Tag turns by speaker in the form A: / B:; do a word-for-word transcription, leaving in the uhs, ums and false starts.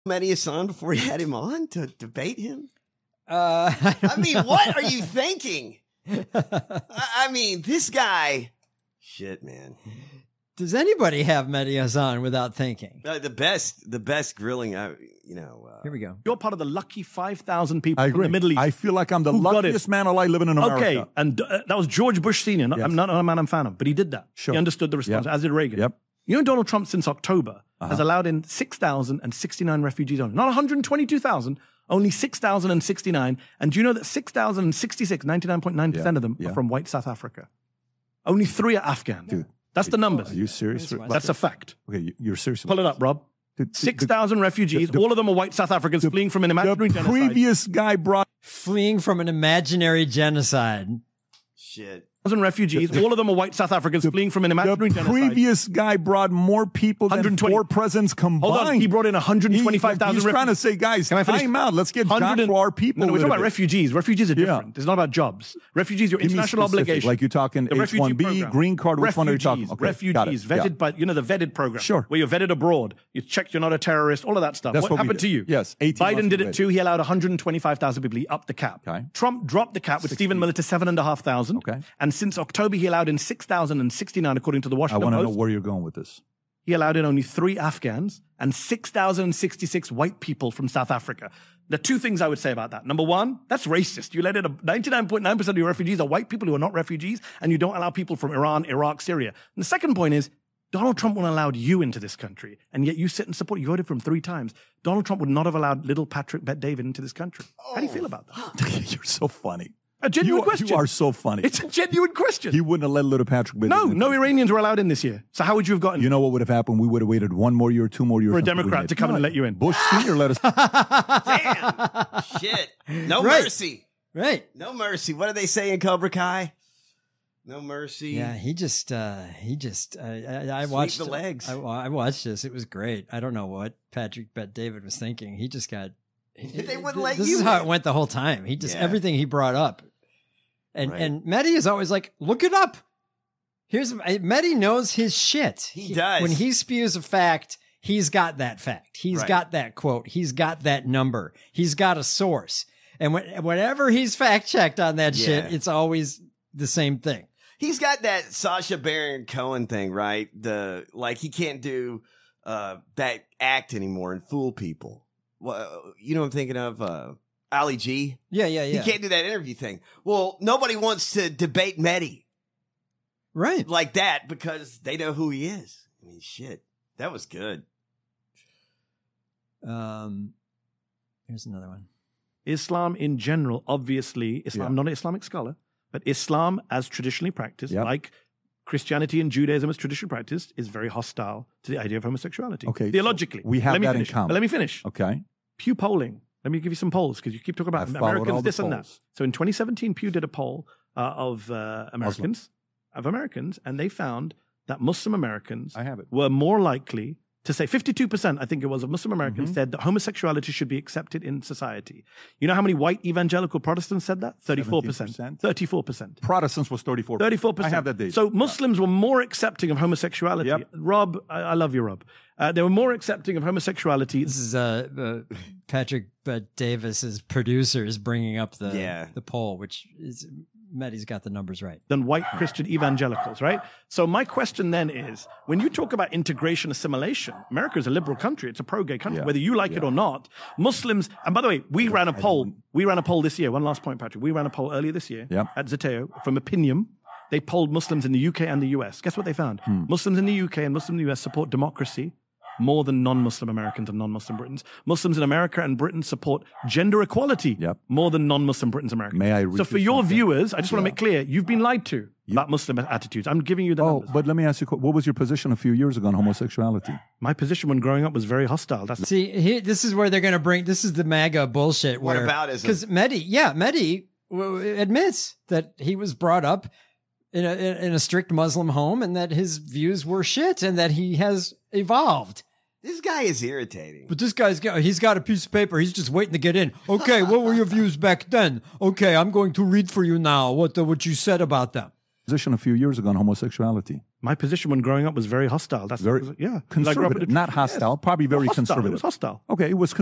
A: Mehdi Hasan before you had him on to debate him?
B: Uh, I,
A: I mean, know. What are you thinking? I, I mean, this guy, shit, man.
B: Does anybody have Mehdi Hasan without thinking?
A: Uh, the best, the best grilling, uh, you know. Uh,
B: Here we go.
C: You're part of the lucky five thousand people
D: I
C: from
D: agree.
C: the Middle East.
D: I feel like I'm the luckiest man alive living in America.
C: Okay, and uh, that was George Bush Senior Not,
D: Yes.
C: I'm not a man I'm a fan of, but he did that.
D: Sure.
C: He understood the response,
D: Yep.
C: as did Reagan.
D: Yep.
C: You know, Donald Trump since October
D: Uh-huh.
C: has allowed in six thousand sixty-nine refugees only. Not one hundred twenty-two thousand, only six thousand sixty-nine. And do you know that six thousand sixty-six, ninety-nine point nine percent
D: Yeah.
C: of them
D: Yeah.
C: are from white South Africa? Only three are Afghan.
D: Dude.
C: That's the numbers.
D: Are you serious?
C: That's a fact.
D: Okay, you- you're serious.
C: Pull it up, Rob.
D: Dude,
C: six thousand refugees,
D: the-
C: all of them are white South Africans fleeing from an imaginary
D: The
C: genocide.
D: previous guy brought
B: Fleeing from an imaginary genocide.
A: shit.
C: Thousand refugees, all of them are white South Africans fleeing from an imaginary
D: the
C: genocide.
D: previous guy brought more people than
C: one hundred twenty
D: four presidents combined.
C: Hold on, he brought in one hundred twenty-five thousand.
D: He, he's trying to say, guys,
C: Can I finish?
D: time out. Let's get
C: one hundred
D: jobs for our people.
C: No, no,
D: a
C: we're talking
D: little
C: about
D: bit.
C: refugees. Refugees are
D: Yeah.
C: different. It's not about jobs. Refugees, your
D: Give me
C: international
D: specific,
C: obligation.
D: like you're talking
C: The
D: H
C: refugee
D: one B,
C: program.
D: green card, which one are you talking?
C: Refugees,
D: Okay, got it.
C: refugees,
D: Yeah.
C: vetted by, you know, the vetted program.
D: Sure.
C: Where you're vetted abroad. You check you're not a terrorist, all of that stuff.
D: That's
C: what
D: what we
C: happened
D: did.
C: to you?
D: Yes, eighteen months
C: Biden did
D: we
C: it
D: did.
C: too. He allowed one hundred twenty-five thousand people. He upped the cap.
D: Okay.
C: Trump dropped the cap with Stephen Miller to seven thousand five hundred.
D: Okay.
C: And since October, he allowed in six thousand sixty-nine, according to the
D: I
C: Washington
D: want to know
C: Post.
D: where you're going with this.
C: He allowed in only three Afghans and six thousand sixty-six white people from South Africa. The two things I would say about that. Number one, that's racist. You let in ninety-nine point nine percent of your refugees are white people who are not refugees, and you don't allow people from Iran, Iraq, Syria. And the second point is, Donald Trump wouldn't have allowed you into this country, and yet you sit and support. You voted for him three times. Donald Trump would not have allowed little Patrick Bet David into this country. How do you feel about that?
D: You're so funny.
C: A genuine
D: You,
C: question.
D: you are so funny.
C: It's a genuine question.
D: He wouldn't have let little Patrick Biden
C: no,
D: in.
C: no Iranians were allowed in this year. So how would you have gotten
D: You know what would have happened? We would have waited one more year, two more years
C: for a
D: until we
C: Democrat
D: did.
C: to come in and let you in?
D: Bush Senior let us.
A: Damn. Shit. No
B: Right.
A: mercy.
B: Right.
A: No mercy. What do they say in Cobra Kai? No mercy.
B: Yeah, he just, uh, he just, uh, I, I
A: Sweep
B: watched
A: the legs.
B: I, I watched this. It was great. I don't know what Patrick Bet David was thinking. He just got,
A: They wouldn't let
B: this
A: you
B: is how
A: in.
B: it went the whole time. He just,
A: Yeah.
B: everything he brought up. And,
A: Right.
B: and Mehdi is always like, look it up. Here's, Mehdi knows his shit.
A: He does.
B: When he spews a fact, he's got that fact. He's
A: Right.
B: got that quote. He's got that number. He's got a source. And when, whenever he's fact checked on that shit,
A: Yeah.
B: it's always the same thing.
A: He's got that Sacha Baron Cohen thing, right? The like he can't do uh, that act anymore and fool people. Well, you know what I'm thinking of? Uh, Ali G.
B: Yeah, yeah, yeah.
A: He can't do that interview thing. Well, nobody wants to debate Mehdi
B: Right.
A: like that because they know who he is. I mean, shit, that was good.
B: Um, here's another one.
C: Islam in general, obviously, Islam,
D: Yeah.
C: I'm not an Islamic scholar, but Islam as traditionally practiced,
D: Yep.
C: like Christianity and Judaism as traditionally practiced, is very hostile to the idea of homosexuality.
D: Okay, so
C: Theologically.
D: we have
C: let me
D: that in
C: finish.
D: common.
C: But let me finish.
D: Okay.
C: Pew polling. Let me give you some polls because you keep talking about
D: I've followed all
C: Americans,
D: the
C: this and that.
D: polls.
C: So in twenty seventeen, Pew did a poll uh, of uh, Americans, of Americans, and they found that Muslim Americans
D: I have it.
C: were more likely to say, fifty-two percent, I think it was, of Muslim Americans
D: Mhm.
C: said that homosexuality should be accepted in society. You know how many white evangelical Protestants said that? thirty-four percent.
D: seventeen percent.
C: thirty-four percent.
D: Protestants was thirty-four.
C: thirty-four percent.
D: I have that data.
C: So Muslims were more accepting of homosexuality.
D: Yep.
C: Rob, I, I love you, Rob. Uh, they were more accepting of homosexuality.
B: This is uh, uh Patrick Bet Davis's producers bringing up the
A: Yeah.
B: the poll, which is Mehdi's got the numbers right.
C: Than white Christian evangelicals, right? So my question then is, when you talk about integration, assimilation, America is a liberal country. It's a pro-gay country,
D: Yeah.
C: whether you like it or not. Muslims, and by the way, we ran a poll. We ran a poll this year. One last point, Patrick. We ran a poll earlier this year
D: Yep.
C: at Zeteo from Opinium. They polled Muslims in the U K and the U S. Guess what they found?
D: Hmm.
C: Muslims in the U K and Muslims in the U S support democracy more than non-Muslim Americans and non-Muslim Britons. Muslims in America and Britain support gender equality
D: Yep.
C: more than non-Muslim Britons Americans.
D: May I
C: So
D: read
C: for
D: you
C: your
D: something?
C: viewers, I just want to make clear, you've been lied to about Muslim attitudes. I'm giving you the
D: Oh,
C: numbers.
D: but let me ask you, a que- what was your position a few years ago on homosexuality?
C: My position when growing up was very hostile. That's
B: See, he, this is where they're going to bring. This is the MAGA bullshit.
A: What
B: where,
A: aboutism?
B: Because Mehdi, yeah, Mehdi w- admits that he was brought up in a in a strict Muslim home, and that his views were shit, and that he has evolved.
A: This guy is irritating.
B: But this guy's got, he's got a piece of paper. He's just waiting to get in. Okay, what were your views back then? Okay, I'm going to read for you now what the, what you said about them.
D: Position a few years ago on homosexuality.
C: My position when growing up was very hostile. That's
D: Very
C: yeah. 'Cause I grew up in
D: conservative,
C: a-
D: not hostile, probably very
C: hostile. It
D: conservative.
C: was hostile.
D: Okay, it was